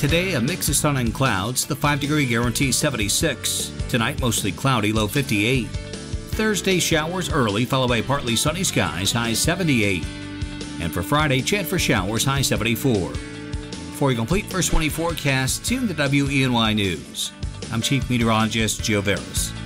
Today, a mix of sun and clouds, the 5-degree guarantee 76. Tonight, mostly cloudy, low 58. Thursday, showers early, followed by partly sunny skies, high 78. And for Friday, chance for showers, high 74. For a complete first 24 forecast, tune to WENY News. I'm Chief Meteorologist Joe Veras.